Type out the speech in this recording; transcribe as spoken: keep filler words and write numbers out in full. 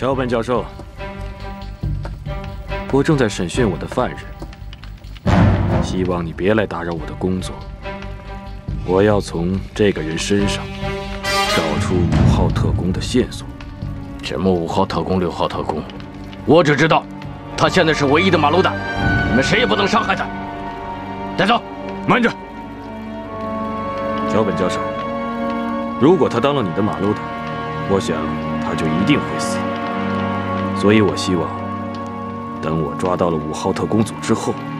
桥本教授，我正在审讯我的犯人，希望你别来打扰我的工作。我要从这个人身上找出五号特工的线索。 什么五号特工、六号特工？我只知道，他现在是唯一的马路大，你们谁也不能伤害他。带走！ 慢着， 桥本教授，如果他当了你的马路大，我想他就一定会死。所以我希望，等我抓到了五号特工组之后，